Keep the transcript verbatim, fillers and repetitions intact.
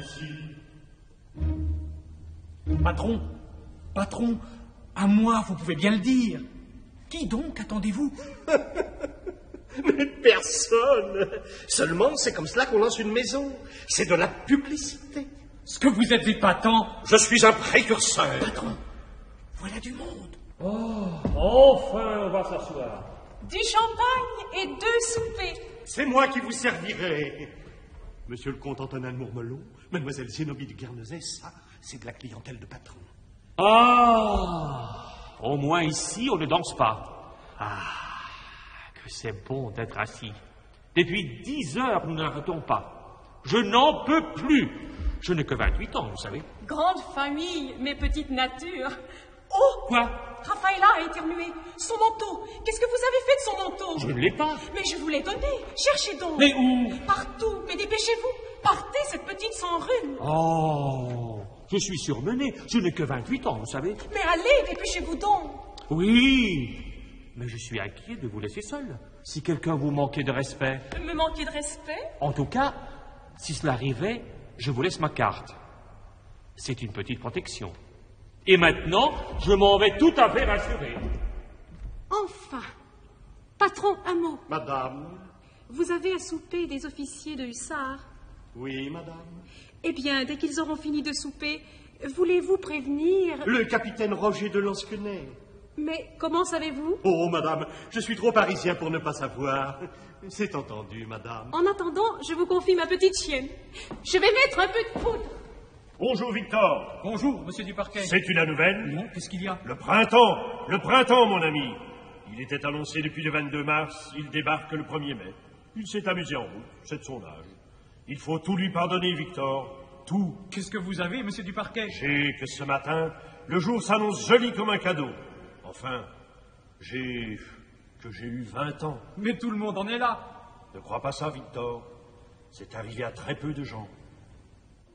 ici? Patron, patron, à moi, vous pouvez bien le dire. Qui donc attendez-vous? Mais personne. Seulement, c'est comme cela qu'on lance une maison. C'est de la publicité. Ce que vous êtes épatant. Je suis un précurseur. Patron, voilà du monde. Oh, enfin, on va s'asseoir. Du champagne et deux soupers. C'est moi qui vous servirai. Monsieur le comte Antonin de Mourmelon, mademoiselle Zénobie de Guernesey, ça, c'est de la clientèle de patron. Ah, au moins ici, on ne danse pas. Ah, que c'est bon d'être assis. Depuis dix heures, nous n'arrêtons pas. Je n'en peux plus. Je n'ai que vingt-huit ans, vous savez. Grande famille, mais petite nature. Oh! Quoi? Raffaella a éternué. Son manteau. Qu'est-ce que vous avez fait de son manteau? Je ne l'ai pas. Mais je vous l'ai donné. Cherchez donc. Mais où? Partout. Mais dépêchez-vous. Partez, cette petite sans rhume. Oh, je suis surmené. Je n'ai que vingt-huit ans, vous savez. Mais allez, dépêchez-vous donc. Oui, mais je suis inquiet de vous laisser seul. Si quelqu'un vous manquait de respect. Me manquer de respect? En tout cas, si cela arrivait, je vous laisse ma carte. C'est une petite protection. Et maintenant, je m'en vais tout à fait rassuré. Enfin, patron, un mot. Madame? Vous avez à souper des officiers de hussards? Oui, madame. Eh bien, dès qu'ils auront fini de souper, voulez-vous prévenir... Le capitaine Roger de Lansquenet. Mais comment savez-vous? Oh, madame, je suis trop parisien pour ne pas savoir. C'est entendu, madame. En attendant, je vous confie ma petite chienne. Je vais mettre un peu de poudre. Bonjour, Victor. Bonjour, monsieur Duparquet. C'est une nouvelle? Non, qu'est-ce qu'il y a? Le printemps. Le printemps, mon ami. Il était annoncé depuis le vingt-deux mars. Il débarque le premier mai. Il s'est amusé en route. C'est de son âge. Il faut tout lui pardonner, Victor. Tout. Qu'est-ce que vous avez, monsieur Duparquet? J'ai que ce matin, le jour s'annonce joli comme un cadeau. Enfin, j'ai... que j'ai eu vingt ans. Mais tout le monde en est là. Ne crois pas ça, Victor. C'est arrivé à très peu de gens.